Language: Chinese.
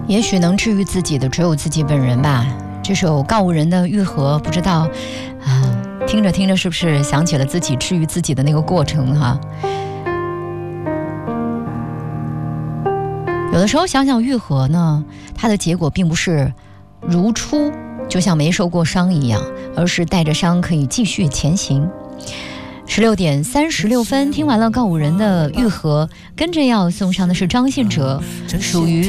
也许能治愈自己的只有自己本人吧。这首告五人的愈合，不知道听着听着是不是想起了自己治愈自己的那个过程哈？有的时候想想愈合呢，它的结果并不是如初，就像没受过伤一样，而是带着伤可以继续前行。16点36分，听完了告五人的愈合，跟着要送上的是张信哲，属于